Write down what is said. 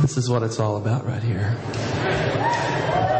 This is what it's all about right here.